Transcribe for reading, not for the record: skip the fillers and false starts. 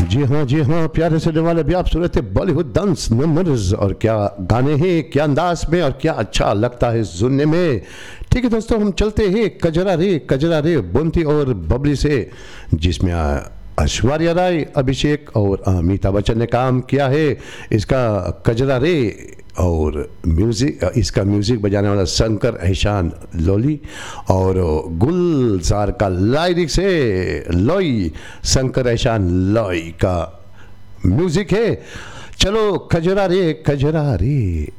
जी हाँ प्यारे सुनने वाले भी, आप सुन रहे थे बॉलीवुड डांस नंबर्स। और क्या गाने हैं, क्या अंदाज में, और क्या अच्छा लगता है सुनने में। ठीक है दोस्तों, हम चलते हैं कजरा रे बुंती और बबली से, जिसमें ऐश्वर्या राय, अभिषेक और अमिताभ बच्चन ने काम किया है। इसका कजरा रे और इसका म्यूज़िक बजाने वाला शंकर एहसान लोली, और गुलजार का लाइरिक्स है लोई, शंकर एहसान लोई का म्यूज़िक है। चलो कजरा रे